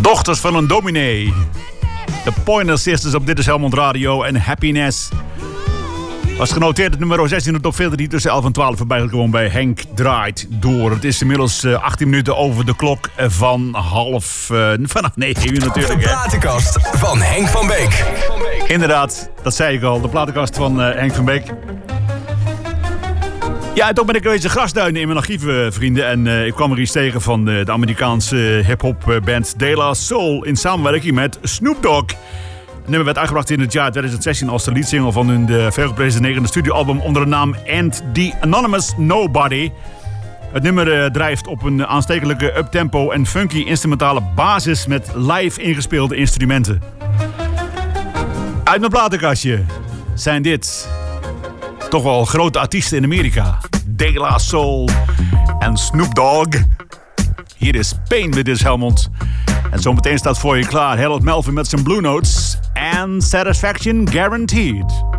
Dochters van een dominee. De Pointer Sisters op Dit is Helmond Radio en Happiness. Was genoteerd het nummer 16 op top 40 die tussen 11 en 12 voorbij gekomen bij Henk Draait Door. Het is inmiddels 18 minuten over de klok vanaf 9 uur natuurlijk. De platenkast van Henk van Beek. Inderdaad, dat zei ik al. De platenkast van Henk van Beek. Ja, en toch ben ik een beetje grasduinen in mijn archieven, vrienden. En ik kwam er iets tegen van de Amerikaanse hip-hop band De La Soul in samenwerking met Snoop Dogg. Het nummer werd uitgebracht in het jaar 2016 als de leadsingle van hun veelgeprezen 9e studioalbum onder de naam And The Anonymous Nobody. Het nummer drijft op een aanstekelijke uptempo en funky instrumentale basis met live ingespeelde instrumenten. Uit mijn platenkastje zijn dit toch wel grote artiesten in Amerika. De La Soul en Snoop Dogg. Hier is Pain with This Helmond. En zometeen staat voor je klaar Harold Melvin met zijn Blue Notes. And Satisfaction Guaranteed.